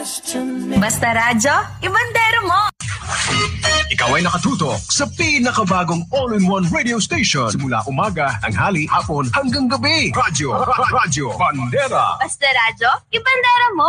Basta radyo, ibandero mo! Ikaw ay nakatutok sa pinakabagong all-in-one radio station. Simula umaga, tanghali, hapon, hanggang gabi. Radyo Bandera. Basta radyo, ibandero mo!